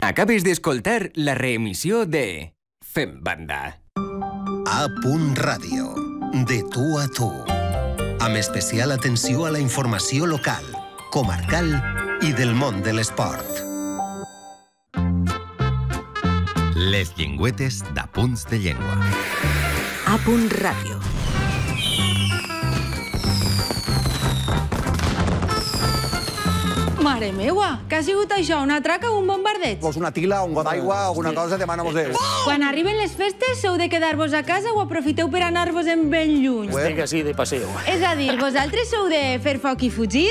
Acabes d'escoltar la reemissió de Fem Banda. A.Ràdio. De tu a tu. Amb especial atenció a la informació local, comarcal i del món de l'esport. Les llengüetes d'Apunts de Llengua. A.Ràdio. Mare meua, que ha sigut això, una traca o un bombardeig? Vols una tila, un got d'aigua, alguna cosa, demana-mos Déu. Quan arriben les festes, heu de quedar-vos a casa o aprofiteu per anar-vos en ben lluny? Estic així de passeu. És a dir, vosaltres heu de fer foc i fugir?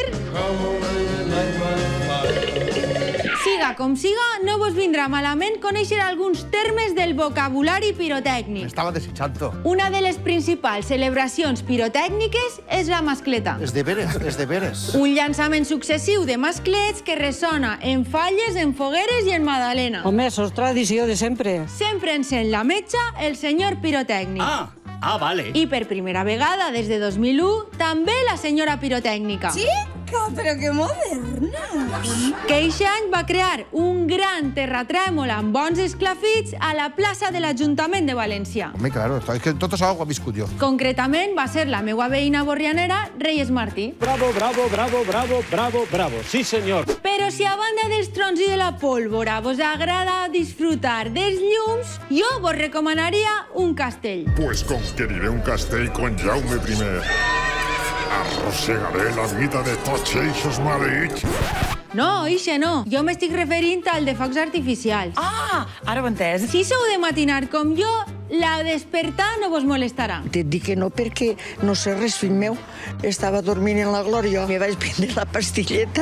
Siga com siga, no vos vindrà malament conèixer alguns termes del vocabulari pirotècnic. Estava desitjant-ho. Una de les principals celebracions pirotècniques és la mascleta. És de veres. Un llançament successiu de masclets que ressona en falles, en fogueres i en Madalena. Home, això és tradició de sempre. Sempre encén la metxa el senyor pirotècnic. Vale. I per primera vegada, des de 2001, també la senyora pirotècnica. Sí? Però que moderna! Que eixe any va crear un gran terratrèmol amb bons esclafits a la plaça de l'Ajuntament de València. Home, claro, és que tot això ho he viscut jo. Concretament va ser la meua veïna borrianera, Reyes Martí. Bravo, bravo, bravo, bravo, bravo, bravo. Sí, senyor. Però si a banda dels trons i de la pólvora vos agrada disfrutar dels llums, jo vos recomanaria un castell. Pues conqueriré un castell con Jaume I. Arrossegaré la vida de tots eixos maleïts. No, ixe no. Jo m'estic referint al de focs artificials. Ara ho he entès. Si sou de matinar com jo, la despertar no vos molestarà. Et dic que no perquè no sé res, fill meu. Estava dormint en la glòria. Me vaig prendre la pastilleta